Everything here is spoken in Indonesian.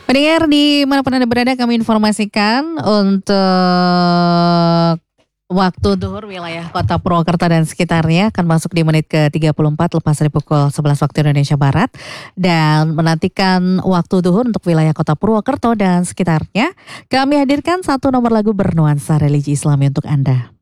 Pendengar di manapun Anda berada, kami informasikan untuk waktu duhur wilayah Kota Purwokerto dan sekitarnya akan masuk di menit ke-34 lepas dari pukul 11 waktu Indonesia Barat. Dan menantikan waktu duhur untuk wilayah Kota Purwokerto dan sekitarnya, kami hadirkan satu nomor lagu bernuansa religi Islami untuk Anda.